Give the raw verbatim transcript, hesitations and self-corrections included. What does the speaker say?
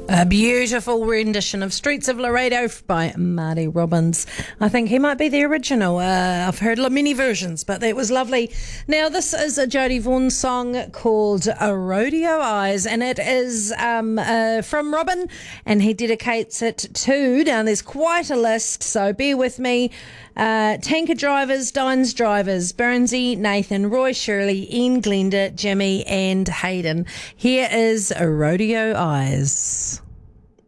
A beautiful rendition of Streets of Laredo by Marty Robbins. I think he might be the original. Uh, I've heard many versions, but it was lovely. Now, this is a Jodie Vaughan song called a Rodeo Eyes, and it is um, uh, from Robin, and he dedicates it to, now there's quite a list, so bear with me, uh, tanker drivers, Dines drivers, Burnsy, Nathan, Roy, Shirley, Ian, Glenda, Jimmy, and Hayden. Here is a Rodeo Eyes.